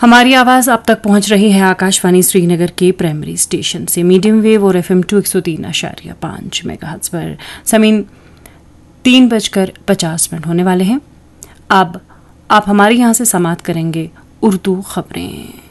हमारी आवाज़ आप तक पहुंच रही है आकाशवाणी श्रीनगर के प्राइमरी स्टेशन से मीडियम वेव और FM 103.5 मेगाहर्ट्ज पर। ज़मीन 3:50 होने वाले हैं। अब आप हमारे यहाँ से समाप्त करेंगे उर्दू खबरें।